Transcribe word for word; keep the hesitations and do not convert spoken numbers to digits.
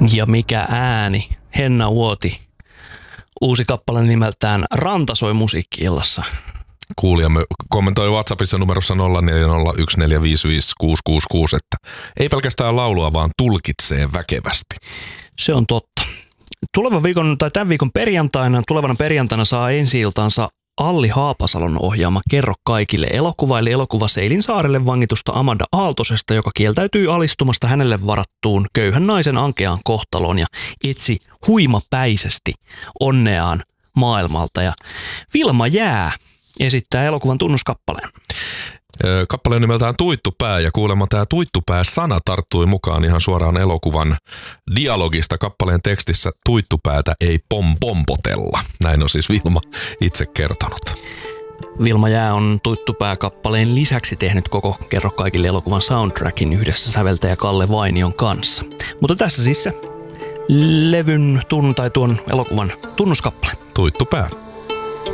Ja mikä ääni, Henna Uoti. Uusi kappale nimeltään Ranta soi musiikki-illassa. Kuulijamme kommentoi WhatsAppissa numerossa nolla neljä nolla yksi neljä viisi viisi kuusi kuusi kuusi, että ei pelkästään laulua, vaan tulkitsee väkevästi. Se on totta. Tulevan viikon tai tämän viikon perjantaina, tulevana perjantaina saa ensi-iltansa Alli Haapasalon ohjaama Kerro kaikille elokuva, eli elokuva Seilinsaarelle vangitusta Amanda Aaltosesta, joka kieltäytyy alistumasta hänelle varattuun köyhän naisen ankeaan kohtaloon ja etsi huimapäisesti onneaan maailmalta. Ja Vilma Jää esittää elokuvan tunnuskappaleen. Kappale on nimeltään Tuittupää ja kuulemma tämä Tuittupää-sana tarttui mukaan ihan suoraan elokuvan dialogista. Kappaleen tekstissä Tuittupäätä ei pompompotella. Näin on siis Vilma itse kertonut. Vilma Jää on Tuittupää-kappaleen lisäksi tehnyt koko Kerro kaikille elokuvan soundtrackin yhdessä säveltäjä Kalle Vainion kanssa. Mutta tässä siis se levyn tun tai tuon elokuvan tunnuskappale. Tuittupää.